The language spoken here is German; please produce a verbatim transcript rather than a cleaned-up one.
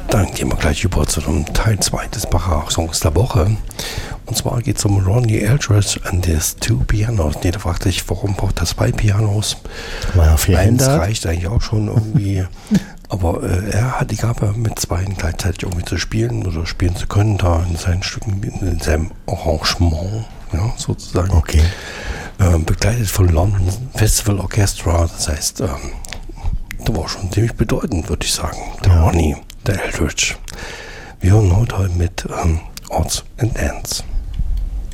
Dann gehen wir gleich über zu dem Teil zwei des Bach-Songs der Woche. Und zwar geht es um Ronnie Eldridge and his two pianos. Jeder fragt sich, warum braucht er zwei Pianos? War vier Eins reicht eigentlich auch schon irgendwie. Aber äh, er hat die Gabe, mit zwei gleichzeitig irgendwie zu spielen oder spielen zu können, da in seinen Stücken, in seinem Arrangement, ja, sozusagen. Okay. Ähm, begleitet von London Festival Orchestra. Das heißt, ähm, das war schon ziemlich bedeutend, würde ich sagen. Der Ja. Ronnie, der Eldridge. Wir hören heute mit ähm, Odds and Ends.